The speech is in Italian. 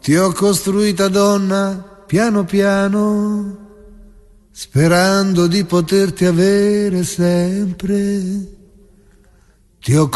Ti ho costruita donna piano piano, sperando di poterti avere sempre. Ti ho